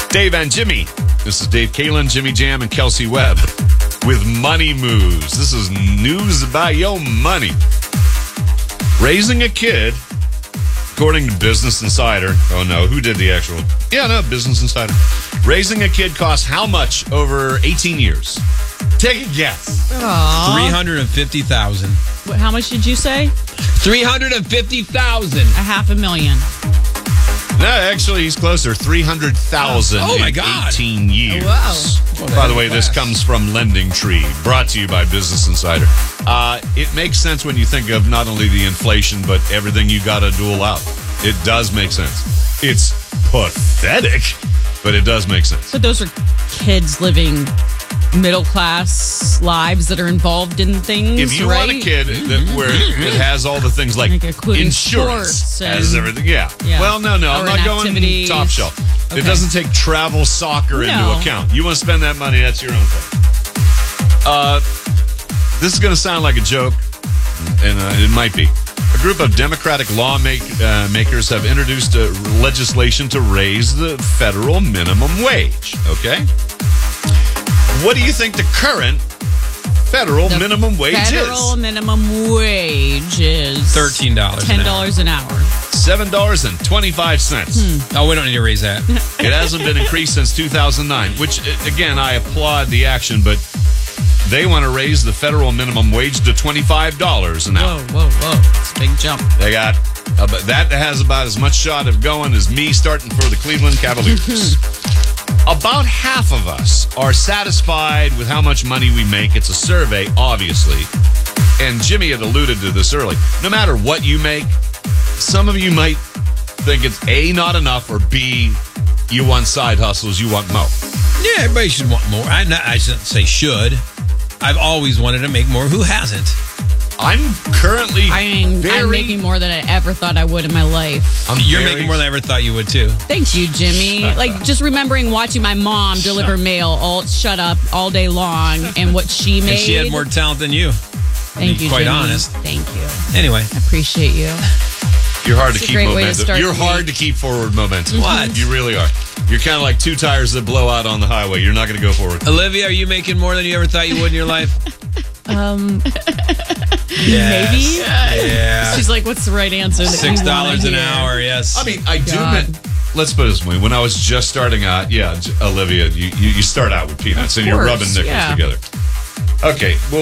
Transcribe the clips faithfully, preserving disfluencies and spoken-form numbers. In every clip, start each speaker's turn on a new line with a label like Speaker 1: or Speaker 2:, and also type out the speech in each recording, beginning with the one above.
Speaker 1: Dave and Jimmy. This is Dave Kalin, Jimmy Jam, and Kelsey Webb with Money Moves. This is news about your money. Raising a kid, according to Business Insider. Oh, no. Who did the actual? Yeah, no, Business Insider. Raising a kid costs how much over eighteen years? Take a guess.
Speaker 2: Aww.
Speaker 3: three hundred fifty thousand dollars.
Speaker 2: What, how much did you say?
Speaker 3: three hundred fifty thousand
Speaker 2: A half a million.
Speaker 1: No, actually, he's closer. three hundred thousand
Speaker 3: Oh, my
Speaker 1: in
Speaker 3: God.
Speaker 1: eighteen years.
Speaker 2: Oh, wow.
Speaker 3: Well,
Speaker 1: By the way, this
Speaker 3: fast.
Speaker 1: comes from Lending Tree, brought to you by Business Insider. Uh, it makes sense when you think of not only the inflation, but everything you got to duel out. It does make sense. It's pathetic, but it does make sense.
Speaker 2: But those are kids living middle class lives that are involved in things.
Speaker 1: If you
Speaker 2: right?
Speaker 1: want a kid that where it has all the things like,
Speaker 2: Like including
Speaker 1: insurance,
Speaker 2: sports and-
Speaker 1: has everything, yeah.
Speaker 2: Yeah.
Speaker 1: Well, no, no, I'm
Speaker 2: Or
Speaker 1: not
Speaker 2: an
Speaker 1: going
Speaker 2: activities.
Speaker 1: top shelf.
Speaker 2: Okay.
Speaker 1: It doesn't take travel soccer into
Speaker 2: No.
Speaker 1: account. You want to spend that money, that's your own thing. Uh, this is going to sound like a joke, and uh, it might be. A group of Democratic lawmakers uh, makers have introduced a legislation to raise the federal minimum wage. Okay? What do you think the current federal
Speaker 2: The
Speaker 1: minimum wage
Speaker 2: federal
Speaker 1: is?
Speaker 2: minimum wage is
Speaker 3: thirteen dollars
Speaker 2: ten dollars an hour.
Speaker 1: seven dollars and twenty-five cents.
Speaker 2: Hmm.
Speaker 3: Oh, we don't need to raise that.
Speaker 1: It hasn't been increased since two thousand nine, which, again, I applaud the action, but they want to raise the federal minimum wage to twenty-five dollars an hour.
Speaker 2: Whoa, whoa, whoa. It's a big jump.
Speaker 1: They got, uh, but that has about as much shot of going as me starting for the Cleveland Cavaliers. About half of us are satisfied with how much money we make. It's a survey, obviously. And Jimmy had alluded to this early. No matter what you make, some of you might think it's A, not enough, or B, you want side hustles, you want more.
Speaker 3: Yeah, everybody should want more. I, not, I shouldn't say should. I've always wanted to make more. Who hasn't?
Speaker 1: I'm currently
Speaker 2: I mean,
Speaker 1: very,
Speaker 2: I'm making more than I ever thought I would in my life.
Speaker 1: I'm
Speaker 3: You're
Speaker 1: very-
Speaker 3: making more than I ever thought you would, too.
Speaker 2: Thank you, Jimmy. Like, just remembering watching my mom deliver mail all shut up all day long and what she made.
Speaker 3: And she had more talent than you.
Speaker 2: Thank
Speaker 3: be
Speaker 2: you,
Speaker 3: quite
Speaker 2: Jimmy.
Speaker 3: honest.
Speaker 2: Thank you.
Speaker 3: Anyway.
Speaker 2: I appreciate you.
Speaker 1: You're hard to
Speaker 2: It's a
Speaker 1: keep
Speaker 2: great way to
Speaker 1: momentum.
Speaker 2: start
Speaker 1: You're
Speaker 2: the
Speaker 1: hard
Speaker 2: week.
Speaker 1: to keep forward momentum.
Speaker 3: What?
Speaker 1: You really are. You're kind of like two tires that blow out on the highway. You're not going to go forward.
Speaker 3: Olivia, are you making more than you ever thought you would in your life?
Speaker 2: Um,
Speaker 3: Yes.
Speaker 2: maybe.
Speaker 3: Yeah.
Speaker 2: She's like, "What's the right answer?" that you
Speaker 3: Six
Speaker 2: wanna
Speaker 3: dollars an
Speaker 2: hear?
Speaker 3: hour, yes.
Speaker 1: I mean, I do.
Speaker 2: God.
Speaker 1: admit- Let's put it this way: when I was just starting out, yeah, J- Olivia, you, you, you start out with peanuts
Speaker 2: Of
Speaker 1: and you're
Speaker 2: course,
Speaker 1: rubbing nickels
Speaker 2: yeah.
Speaker 1: together. Okay, well,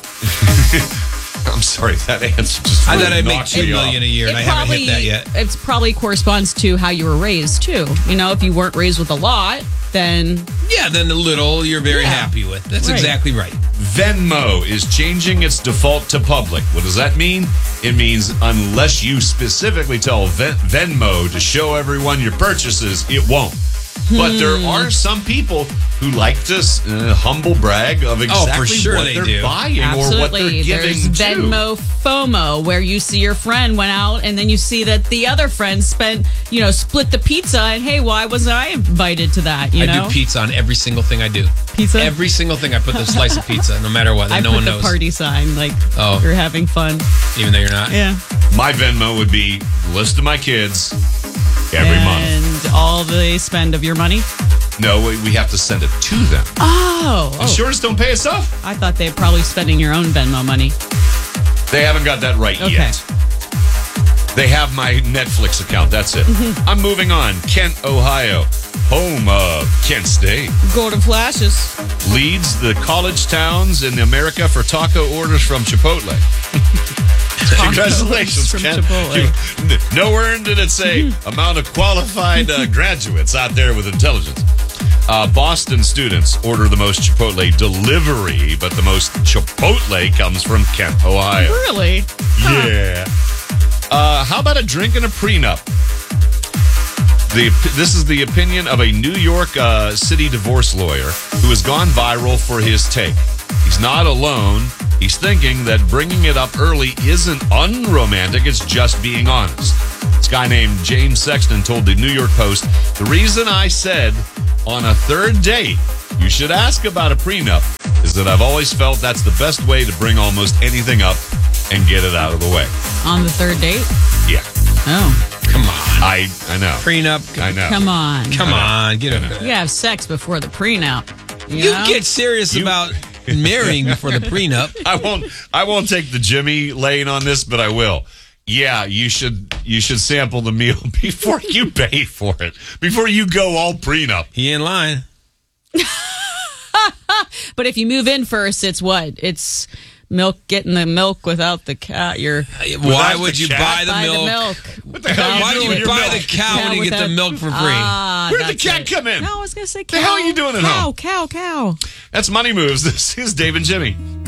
Speaker 1: m- I'm sorry, that answer just
Speaker 3: I
Speaker 1: really
Speaker 3: thought I'd make
Speaker 1: knocked
Speaker 3: two
Speaker 1: me
Speaker 3: million
Speaker 1: off.
Speaker 3: a year, and I haven't hit that yet.
Speaker 2: It probably corresponds to how you were raised too. You know, if you weren't raised with a lot, then
Speaker 3: Yeah, then the little you're very
Speaker 2: Yeah.
Speaker 3: happy with. That's
Speaker 2: Right.
Speaker 3: exactly right.
Speaker 1: Venmo is changing its default to public. What does that mean? It means unless you specifically tell Ven- Venmo to show everyone your purchases, it won't. But there
Speaker 2: Hmm.
Speaker 1: are some people who like to uh, humble brag of exactly
Speaker 3: Oh, for sure
Speaker 1: what
Speaker 3: they
Speaker 1: they're
Speaker 3: do.
Speaker 1: buying or what they're
Speaker 2: absolutely,
Speaker 1: giving
Speaker 2: there's
Speaker 1: to.
Speaker 2: Venmo FOMO, where you see your friend went out and then you see that the other friend spent, you know, split the pizza, and hey, why wasn't I invited to that? You
Speaker 3: I
Speaker 2: know,
Speaker 3: do pizza on every single thing I do.
Speaker 2: Pizza?
Speaker 3: Every single thing I put the slice of pizza, no matter what. That
Speaker 2: I
Speaker 3: no
Speaker 2: put
Speaker 3: one
Speaker 2: the
Speaker 3: knows.
Speaker 2: party sign, like
Speaker 3: Oh.
Speaker 2: you're having fun.
Speaker 3: Even though you're not.
Speaker 2: Yeah,
Speaker 1: My Venmo would be list of my kids every month.
Speaker 2: and all the spend of your money.
Speaker 1: No, we, we have to send it to them.
Speaker 2: Oh, oh.
Speaker 1: Insurance don't pay us off.
Speaker 2: I thought they were probably spending your own Venmo money.
Speaker 1: They haven't got that right
Speaker 2: Okay.
Speaker 1: yet. They have my Netflix account. That's it. I'm moving on. Kent, Ohio, home of Kent State,
Speaker 2: Golden Flashes.
Speaker 1: leads the college towns in America for taco orders from Chipotle. Congratulations,
Speaker 2: from
Speaker 1: Kent.
Speaker 2: Chipotle.
Speaker 1: You- nowhere did it say amount of qualified uh, graduates out there with intelligence. Uh, Boston students order the most Chipotle delivery, but the most Chipotle comes from Kent, Ohio.
Speaker 2: Really?
Speaker 1: Yeah. Uh, how about a drink and a prenup? The, this is the opinion of a New York uh, City divorce lawyer who has gone viral for his take. He's not alone. He's thinking that bringing it up early isn't unromantic, it's just being honest. This guy named James Sexton told the New York Post, the reason I said on a third date you should ask about a prenup is that I've always felt that's the best way to bring almost anything up and get it out of the way.
Speaker 2: On the third date?
Speaker 1: Yeah.
Speaker 2: Oh.
Speaker 3: Come on.
Speaker 1: I I know.
Speaker 3: Prenup.
Speaker 1: I know.
Speaker 2: Come on.
Speaker 3: Come on. Get over
Speaker 2: You
Speaker 3: that.
Speaker 2: gotta have sex before the prenup. You,
Speaker 3: You
Speaker 2: know?
Speaker 3: get serious
Speaker 1: You-
Speaker 3: about marrying before the prenup.
Speaker 1: I won't. I won't take the Jimmy lane on this, but I will. Yeah, you should. You should sample the meal before you pay for it. Before you go all prenup.
Speaker 3: He ain't lying.
Speaker 2: But if you move in first, it's what? It's milk, getting the milk without the cat. You're
Speaker 3: Why
Speaker 1: Without
Speaker 3: would
Speaker 1: the
Speaker 3: you
Speaker 1: cat?
Speaker 3: buy the
Speaker 2: buy
Speaker 3: milk?
Speaker 2: the milk.
Speaker 1: What the hell are
Speaker 3: Why
Speaker 1: you
Speaker 3: do
Speaker 1: doing with
Speaker 3: you
Speaker 1: your
Speaker 3: buy
Speaker 1: milk?
Speaker 3: the cow
Speaker 2: Cow
Speaker 3: when you get the
Speaker 2: without-
Speaker 3: milk for free?
Speaker 2: Ah,
Speaker 1: Where did the
Speaker 2: that's
Speaker 1: cat
Speaker 2: it.
Speaker 1: come in?
Speaker 2: No, I was gonna say cow.
Speaker 1: The hell are you doing at
Speaker 2: cow,
Speaker 1: home?
Speaker 2: Cow, cow, cow.
Speaker 1: That's Money Moves. This is Dave and Jimmy.